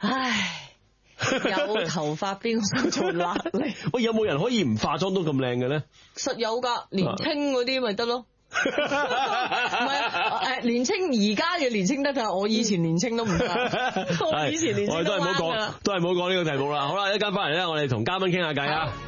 唉，有頭髮邊個想做辣痢？ 喂，有冇人可以唔化妝都咁靚嘅咧？ 實有㗎，年青嗰啲咪得咯。唔係年青而家嘅年青得㗎，我以前年青都唔得。我以前年青我哋都係唔好講呢個題目啦。好啦，一間翻嚟咧，我哋同嘉賓傾下偈啊。